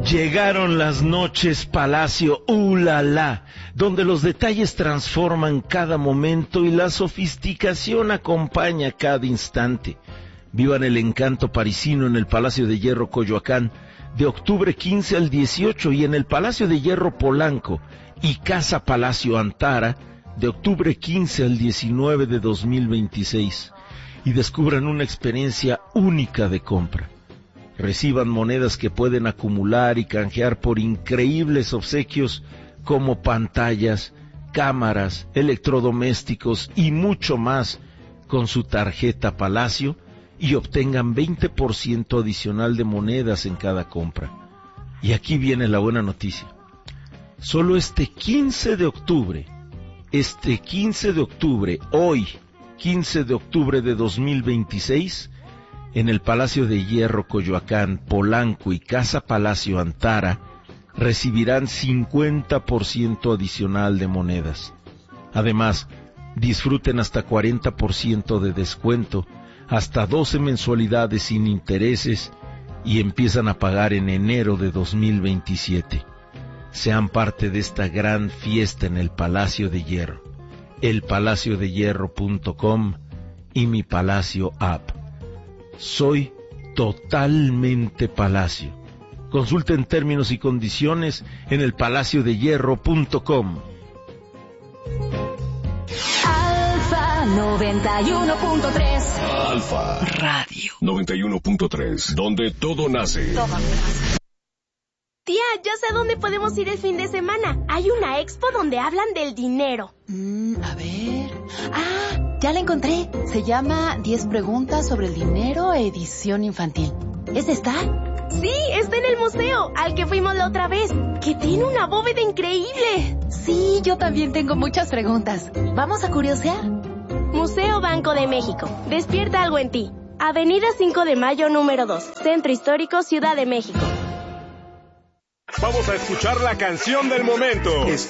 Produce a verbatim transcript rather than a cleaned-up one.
Llegaron las noches Palacio ¡Uh, la, la! Donde los detalles transforman cada momento y la sofisticación acompaña cada instante. Vivan el encanto parisino en el Palacio de Hierro Coyoacán de octubre quince al dieciocho y en el Palacio de Hierro Polanco y Casa Palacio Antara de octubre quince al diecinueve de dos mil veintiséis y descubran una experiencia única de compra. Reciban monedas que pueden acumular y canjear por increíbles obsequios como pantallas, cámaras, electrodomésticos y mucho más con su tarjeta Palacio y obtengan veinte por ciento adicional de monedas en cada compra. Y aquí viene la buena noticia. Solo este quince de octubre, este quince de octubre, hoy, quince de octubre de dos mil veintiséis, en el Palacio de Hierro Coyoacán, Polanco y Casa Palacio Antara, recibirán cincuenta por ciento adicional de monedas. Además, disfruten hasta cuarenta por ciento de descuento, hasta doce mensualidades sin intereses y empiezan a pagar en enero de dos mil veintisiete. Sean parte de esta gran fiesta en el Palacio de Hierro, el palacio de hierro punto com y Mi Palacio App. Soy totalmente Palacio. Consulten términos y condiciones en el palacio de hierro punto com. Alfa noventa y uno punto tres. Alfa Radio noventa y uno punto tres, donde todo nace. Todo nace. Tía, ya sé a dónde podemos ir el fin de semana. Hay una expo donde hablan del dinero. Mm, a ver... Ah, ya la encontré. Se llama diez preguntas sobre el dinero, edición infantil. ¿Es esta? Sí, está en el museo, al que fuimos la otra vez, que tiene una bóveda increíble. Sí, yo también tengo muchas preguntas. ¿Vamos a curiosear? Museo Banco de México. Despierta algo en ti. Avenida cinco de Mayo, número dos. Centro Histórico, Ciudad de México. Vamos a escuchar la canción del momento.